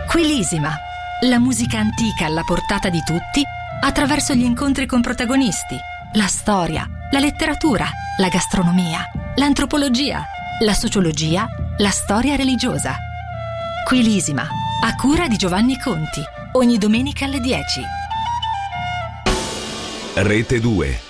Quilissima, la musica antica alla portata di tutti attraverso gli incontri con protagonisti, la storia, la letteratura, la gastronomia, l'antropologia, la sociologia, la storia religiosa. Quilissima, a cura di Giovanni Conti, ogni domenica alle 10. Rete 2.